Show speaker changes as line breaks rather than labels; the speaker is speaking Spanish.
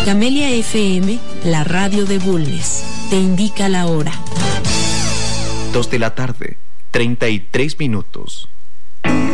Camelia FM, la radio de Bulnes, te indica la hora.
2 de la tarde, 33 minutos.